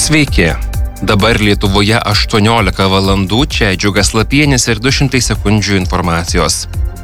Sveiki. Dabar Lietuvoje 18 valandų, čia Džiugas Lapienis ir 200 sekundžių informacijos.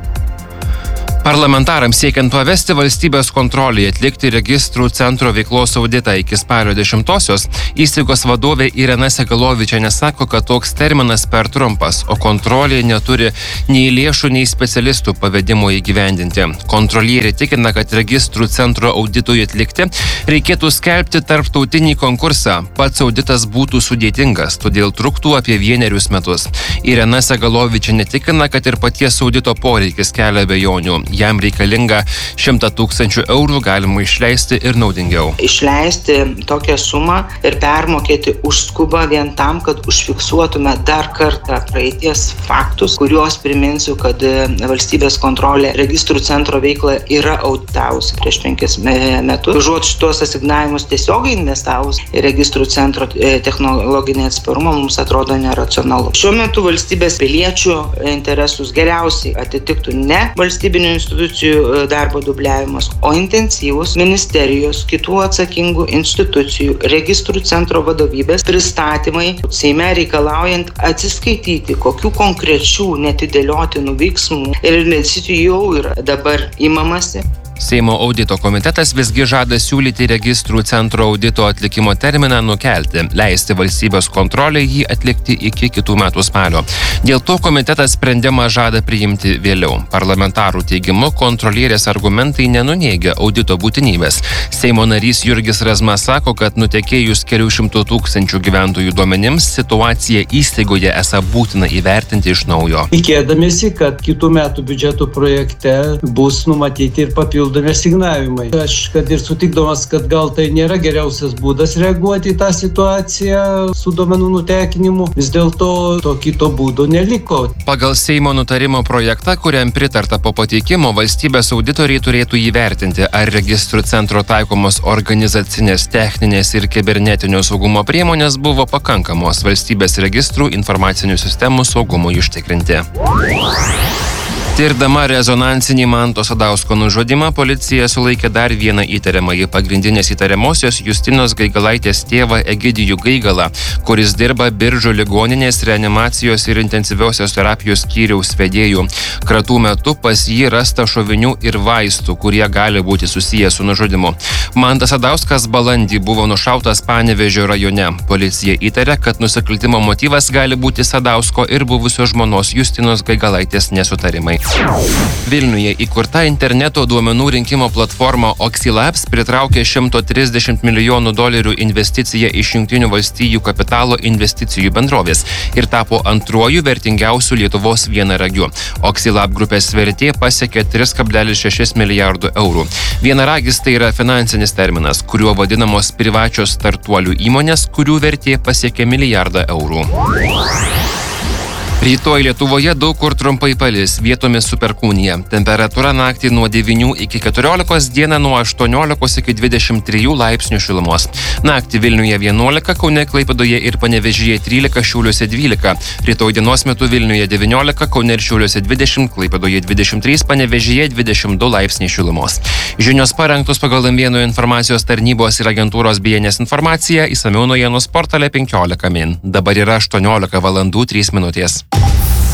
Parlamentarams siekiant pavesti valstybės kontrolį atlikti registrų centro veiklos auditą iki spalio 10-osios, įstaigos vadovė Irena Segalovičienė sako, kad toks terminas per trumpas, o kontrolė neturi nei lėšų, nei specialistų pavedimo įgyvendinti. Kontrolierė tikina, kad registrų centro auditui atlikti reikėtų skelbti tarptautinį konkursą. Pats auditas būtų sudėtingas, todėl truktų apie 1 metus. Irena Segalovičienė tikina, kad ir paties audito poreikis kelia abejonių. Jam reikalinga 100 000 eurų, galima išleisti ir naudingiau. Išleisti tokią sumą ir permokėti už skubą vien tam, kad užfiksuotume dar kartą praeities faktus, kuriuos priminsiu, kad valstybės kontrolė registrų centro veiklą yra auditavusi prieš 5 metus. Užuot šitos asignavimus tiesiogiai investavus į registrų centro technologinį atsparumą mums atrodo neracionalu. Šiuo metu valstybės piliečių interesus geriausiai atitiktų ne valstybinių institucijų darbo dubliavimas, o intensyvus ministerijos, kitų atsakingų institucijų, registrų centro vadovybės pristatymai Seime reikalaujant atsiskaityti, kokių konkrečių netidėliotinų veiksmų ir investicijų jau yra dabar imamasi. Seimo audito komitetas visgi žada siūlyti registrų centro audito atlikimo terminą nukelti, leisti valstybės kontrolę jį atlikti iki kitų metų spalio. Dėl to komitetas sprendimą žada priimti vėliau. Parlamentarų teigimu, kontrolierės argumentai nenuneigia audito būtinybės. Seimo narys Jurgis Razma sako, kad nutekėjus kelių 100 000 gyventojų duomenims, situaciją įstaigoje esą būtina įvertinti iš naujo. Tikėdamiesi, kad kitų metų biudžeto projekte bus numatyti ir papildomi asignavimai. Aš kad ir sutikdamas, kad gal tai nėra geriausias būdas reaguoti į tą situaciją su duomenų nutekinimu, vis dėlto to kito būdo neliko. Pagal Seimo nutarimo projektą, kuriam pritarta po pateikimo, valstybės auditoriai turėtų įvertinti, ar registrų centro taikomos organizacinės, techninės ir kibernetinio saugumo priemonės buvo pakankamos valstybės registrų informacinių sistemų saugumui užtikrinti. Tirdama rezonansinį Manto Sadausko nužudymą, policija sulaikė dar vieną įtariamąjį, pagrindinės įtariamosios Justinos Gaigalaitės tėvą Egidijų Gaigalą, kuris dirba Biržų ligoninės reanimacijos ir intensyviosios terapijos skyriaus vedėjų. Kratų metu pas jį rasta šovinių ir vaistų, kurie gali būti susiję su nužudymu. Mantas Sadauskas balandį buvo nušautas Panevėžio rajone. Policija įtaria, kad nusikaltimo motyvas gali būti Sadausko ir buvusios žmonos Justinos Gaigalaitės nesutarimai. Vilniuje įkurta interneto duomenų rinkimo platforma Oxylabs pritraukė $130 milijonų investiciją iš Jungtinių valstijų kapitalo investicijų bendrovės ir tapo antruoju vertingiausiu Lietuvos vienaragiu. Oxylab grupės vertė pasiekė 3,6 milijardų eurų. Vienaragis tai yra finansinis terminas, kuriuo vadinamos privačios startuolių įmonės, kurių vertė pasiekė milijardą eurų. Rytoj Lietuvoje daug kur trumpai palis, vietomis su perkūnija. Temperatūra naktį nuo 9 iki 14, dieną nuo 18 iki 23 laipsnių šilumos. Naktį Vilniuje 11, Kaune, Klaipėdoje ir Panevėžyje 13, Šiauliuose 12. Rytoj dienos metu Vilniuje 19, Kaune ir Šiauliuose 20, Klaipėdoje 23, Panevėžyje 22 laipsniai šilumos. Žinios parengtos pagal M1 informacijos tarnybos ir agentūros BNS informaciją, išsamiau naujienų portale 15 min. Dabar yra 18 valandų 3 minutės.